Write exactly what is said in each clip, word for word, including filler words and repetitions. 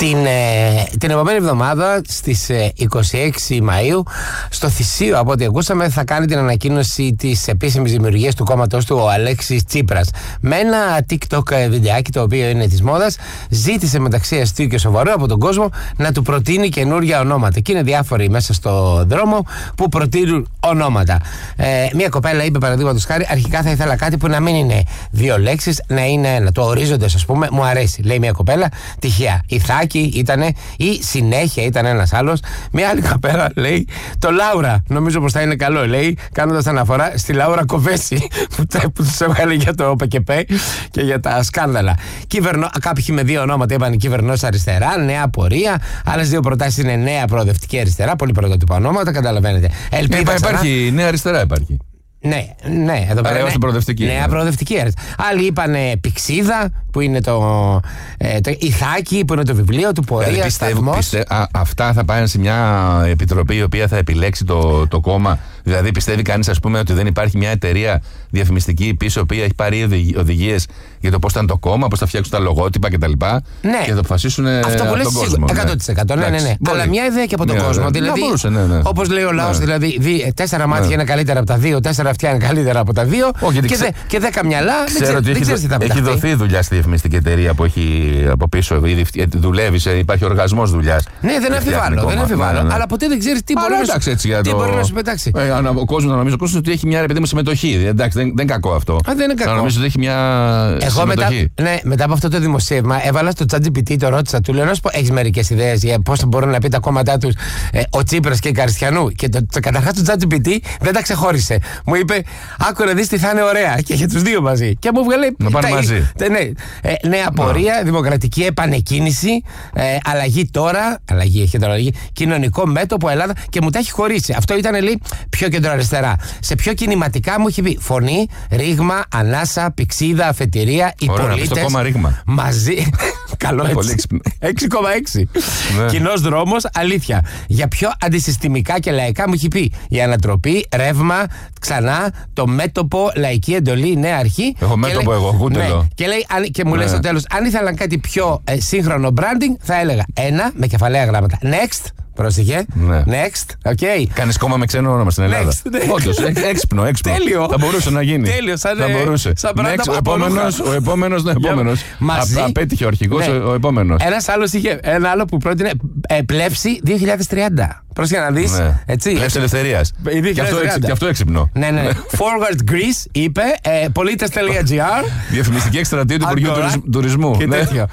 Την, ε, την επόμενη εβδομάδα στις ε, είκοσι έξι Μαΐου στο Θησίο, από ό,τι ακούσαμε, θα κάνει την ανακοίνωση της επίσημης δημιουργίας του κόμματος του ο Αλέξης Τσίπρας. Με ένα TikTok βιντεάκι το οποίο είναι της μόδας, ζήτησε μεταξύ αστείου και σοβαρού από τον κόσμο να του προτείνει καινούργια ονόματα. Και είναι διάφοροι μέσα στο δρόμο που προτείνουν ονόματα. Ε, μία κοπέλα είπε, παραδείγματος χάρη, αρχικά θα ήθελα κάτι που να μην είναι δύο λέξεις, να είναι ένα. Το ορίζοντας, ας πούμε, μου αρέσει. Λέει μία κοπέλα, τυχαία. Ιθάκη ήτανε, ή συνέχεια ήταν ένας άλλος. Μία άλλη κοπέλα λέει το Λάουρα. Νομίζω πως θα είναι καλό. Λέει, κάνοντας αναφορά στη Λάουρα Κοβέση που τους έβγαλε για το ΠΚΠ και για τα σκάνδαλα. Κυβερνό, κάποιοι με δύο ονόματα είπαν Κυβερνός Αριστερά, Νέα Πορεία. Άλλες δύο προτάσεις είναι Νέα Προοδευτική Αριστερά. Πολύ πρωτότυπα ονόματα, καταλαβαίνετε. Ελπίδα, υπάρχει Νέα Αριστερά, υπάρχει. Ναι, ναι, εδώ πέρα. Ναι, προοδευτική. Νέα προοδευτική. Άλλοι είπαν Πηξίδα, που είναι το, ε, το Ιθάκη, που είναι το βιβλίο του, Πορεία, Σταθμός. Πιστε, α, αυτά θα πάνε σε μια επιτροπή η οποία θα επιλέξει το, το κόμμα. Δηλαδή, πιστεύει κανείς, ας πούμε, ότι δεν υπάρχει μια εταιρεία διαφημιστική πίσω, η οποία έχει πάρει οδηγίες για το πώς θα είναι το κόμμα, πώς θα φτιάξουν τα λογότυπα κτλ. Ναι. Και θα αποφασίσουν αυτό που λες εκατό τοις εκατό. Ναι, ναι, ναι. Αλλά μια ιδέα και από τον ναι, κόσμο. Ναι, δηλαδή, μπορούσε, ναι, ναι. όπως λέει ο λαός, ναι. δηλαδή, δι, τέσσερα μάτια ναι. είναι καλύτερα από τα δύο, τέσσερα αυτιά είναι καλύτερα από τα δύο. Όχι, και, ξέ... δε, και δέκα μυαλά. Ξέρω ότι έχει, δο... έχει δοθεί δουλειά στη διαφημιστική εταιρεία που έχει από πίσω. Ήδη δουλεύει, υπάρχει οργασμός δουλειάς. Ναι, δεν αμφιβάλλω. Δεν αμφιβάλλω. Αλλά ποτέ δεν ξέρει τι μπορεί να σου πετάξει. Ο κόσμος νομίζω ότι έχει μια ρε συμμετοχή. Εντάξει, δεν είναι κακό αυτό. Α, δεν είναι κακό. Νομίζω ότι έχει μια Εγώ μετά, ναι, μετά από αυτό το δημοσίευμα έβαλα στο ChatGPT, το ρώτησα, του λέω να σου πω, έχεις μερικές ιδέες για πώς μπορούν να πει τα κόμματά τους ε, ο Τσίπρας και η Καριστιανού. Και το, το, καταρχάς το ChatGPT δεν τα ξεχώρισε. Μου είπε, άκου να δεις τι θα είναι ωραία και για τους δύο μαζί. Και μου βγάλε. Να πάνε μαζί. Τε, ναι, ε, νέα πορεία, δημοκρατική επανεκκίνηση, ε, αλλαγή τώρα, αλλαγή, έχει τώρα αλλαγή, κοινωνικό μέτωπο Ελλάδα και μου τα έχει χωρίσει. Αυτό ήταν λέει πιο κεντροαριστερά. Σε πιο κινηματικά μου έχει πει φωνή, ρήγμα, ανάσα, πηξίδα, αφετηρία, οι πολίτες. Το κόμμα ρήγμα. Μαζί. Καλό έτσι. έξι κόμμα έξι. Ναι. Κοινός δρόμος, αλήθεια. Για πιο αντισυστημικά και λαϊκά μου έχει πει η ανατροπή, ρεύμα, ξανά, το μέτωπο, λαϊκή εντολή, νέα αρχή. Έχω μέτωπο λέει, εγώ, κούτελο. Ναι, και, λέει, αν, και μου ναι. λέει στο τέλος, αν ήθελαν κάτι πιο ε, σύγχρονο branding, θα έλεγα ένα με κεφαλαία γράμματα. Next. Πρόσεχε. Ναι. Next. Okay. Κάνεις κόμμα με ξένο όνομα στην Ελλάδα. Next, ναι. Όντως, έξυπνο, έξυπνο. Τέλειο. Θα μπορούσε να γίνει. Τέλειο, σαν θα μπορούσε. Σαν Next, ο επόμενος, ο επόμενος, ναι, επόμενος. Μαζί. Α, απέτυχε ο αρχηγός, ναι. ο επόμενος. Ένας άλλος είχε, ένα άλλο που πρότεινε ε, πλεύση δύο χιλιάδες τριάντα. Πρόσεχε να δεις. Ναι. Έτσι. Πλεύση ελευθερίας. Και αυτό, και αυτό έξυπνο. Ναι, ναι. Forward Greece είπε, ε, πολίτες.gr. Διαφημιστική εκστρατεία του Υπουργείου Τουρισμού. Και τέτοιο.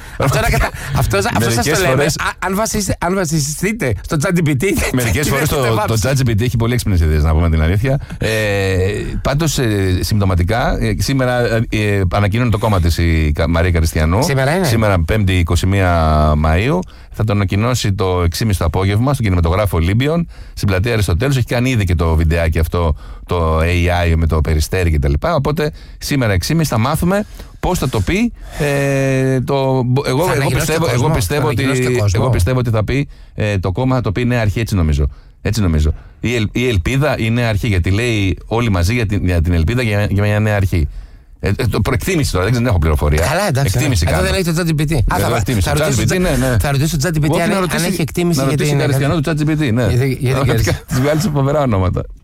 Αυτό σας το λέμε. Αν βασιστείτε στο ChatGPT. Μερικές φορές το, το ChatGPT έχει πολύ έξυπνες ιδέες, να πούμε την αλήθεια. Ε, πάντως, ε, συμπτωματικά, ε, σήμερα ε, ανακοίνωνε το κόμμα της η Μαρία Καριστιανού. Σήμερα είναι. Σήμερα, πέμπτη είκοσι μία Μαΐου. Θα το ανακοινώσει το έξι και μισή το απόγευμα στον κινηματογράφο Ολύμπιον, στην πλατεία Αριστοτέλους. Έχει κάνει ήδη και το βιντεάκι αυτό, το έι άι με το περιστέρι κτλ. Οπότε, σήμερα έξι και μισή θα μάθουμε πώς θα το πει. Ε, το, εγώ, εγώ, πιστεύω, κόσμο, εγώ, πιστεύω ότι, εγώ πιστεύω ότι θα πει ε, το κόμμα θα το πει Νέα Αρχή, έτσι νομίζω. Έτσι νομίζω. Η, ελ, η ελπίδα είναι Νέα Αρχή, γιατί λέει όλοι μαζί για την, για την ελπίδα για, για μια νέα αρχή. Ε, το προεκτίμηση τώρα, δεν έχω πληροφορία. Καλά, εντάξει. Εκτίμηση εδώ δεν έχει το ChatGPT. Α, θα, θα, θα, ρωτήσω, ναι, ναι. θα ρωτήσω το ChatGPT αν, αν έχει εκτίμηση για την. Να ρωτήσει την Καριστιανό του ChatGPT, ναι. Για την Του βγάλει φοβερά ονόματα.